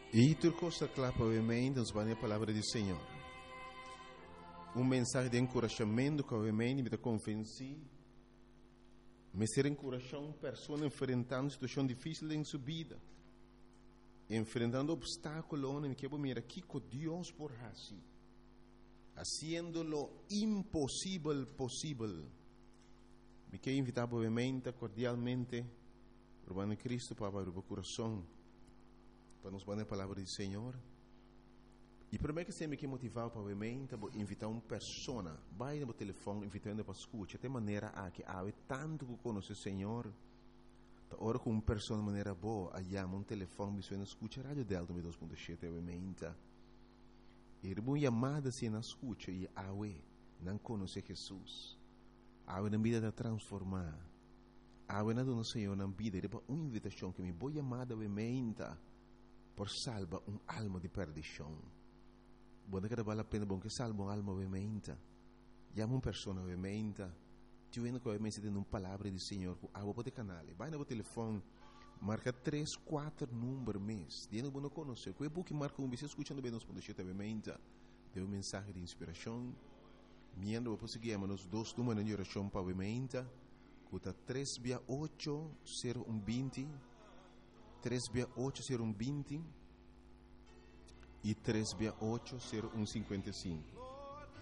E turcosa clapa ovviamente a palavra do Senhor. Mensagem de encorajamento que ovviamente me convenci. Me ser encorajando pessoas enfrentando situação difícil em sua vida. Enfrentando obstáculos, me quero mirar aqui com Deus por assim. Haciendo lo impossível possível. Me quero invitar obviamente, cordialmente, Urbano Cristo para abrir o coração. Para nos dar a palavra do Senhor. E primeiro que sempre que motivar para obviamente invitar uma pessoa, vai no telefone invitando para escutar, de maneira a que há tanto que conhece o Senhor, ora com uma pessoa de maneira boa, aí há um telefone me suena escuta rádio Delta 2.7 obviamente. E uma chamada se na escuta e há não conhece Jesus, há na vida de transformar, há na do Senhor na vida, e depois uma invitação que me boa chamada obviamente por salvar alma de perdição. Bom, que vale a pena bom que salva alma obviamente. Llama uma pessoa obviamente. Tu ainda que obviamente tem uma palavra do Senhor com água para o canal. Vai no telefone, marca 3, 4 números mês. Diga que não conhece. Que é bom que marca você escutando bem nos pontos obviamente. Deu uma mensagem de inspiração. Miando para seguir nos 2 números de oração para obviamente. Cuta 368 0120 368 0120 e 368 0155.